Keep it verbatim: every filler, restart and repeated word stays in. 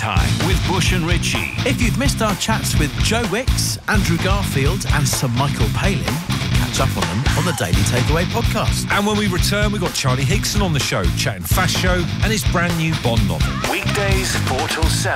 Time with Bush and Ritchie. If you've missed our chats with Joe Wicks, Andrew Garfield and Sir Michael Palin, catch up on them on the Daily Takeaway podcast. And when we return, we've got Charlie Higson on the show, chatting Fast Show and his brand new Bond novel. Weekdays four till seven.